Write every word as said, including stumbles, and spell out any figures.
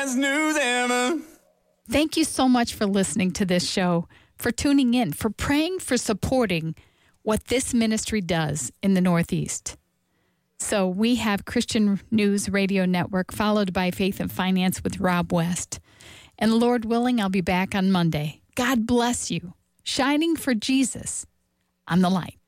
best news ever. Thank you so much for listening to this show, for tuning in, for praying, for supporting what this ministry does in the Northeast. So we have Christian News Radio Network, followed by Faith and Finance with Rob West. And Lord willing, I'll be back on Monday. God bless you. Shining for Jesus on the light.